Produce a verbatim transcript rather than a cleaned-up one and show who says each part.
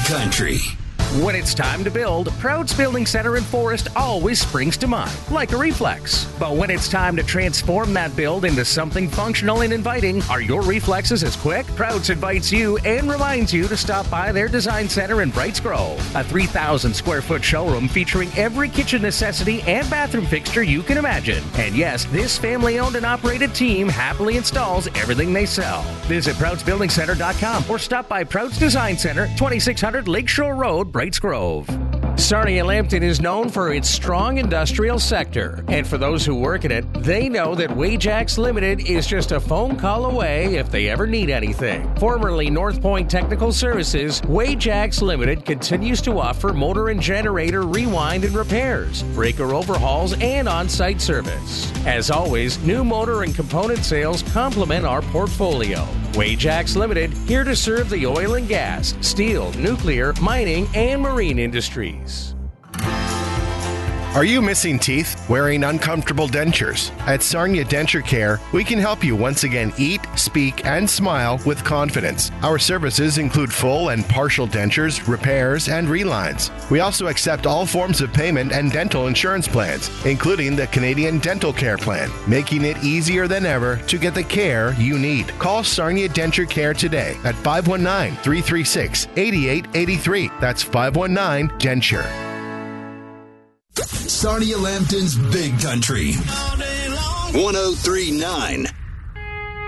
Speaker 1: Country.
Speaker 2: When it's time to build, Prouds Building Center in Forest always springs to mind, like a reflex. But when it's time to transform that build into something functional and inviting, are your reflexes as quick? Prouds invites you and reminds you to stop by their design center in Brights Grove, a three thousand square foot showroom featuring every kitchen necessity and bathroom fixture you can imagine. And yes, this family-owned and operated team happily installs everything they sell. Visit Prouds Building Center dot com or stop by Prouds Design Center, twenty-six hundred Lakeshore Road, Brights Grove. Sarnia Lambton is known for its strong industrial sector, and for those who work in it, they know that Wajax Limited is just a phone call away if they ever need anything. Formerly North Point Technical Services, Wajax Limited continues to offer motor and generator rewind and repairs, breaker overhauls, and on-site service. As always, new motor and component sales complement our portfolio. Wajax Limited, here to serve the oil and gas, steel, nuclear, mining, and marine industries.
Speaker 3: Are you missing teeth? Wearing uncomfortable dentures? At Sarnia Denture Care, we can help you once again eat, speak, and smile with confidence. Our services include full and partial dentures, repairs, and relines. We also accept all forms of payment and dental insurance plans, including the Canadian Dental Care Plan, making it easier than ever to get the care you need. Call Sarnia Denture Care today at five one nine, three three six, eight eight eight three. That's five one nine, Denture.
Speaker 1: Sarnia Lambton's Big Country. one oh three point nine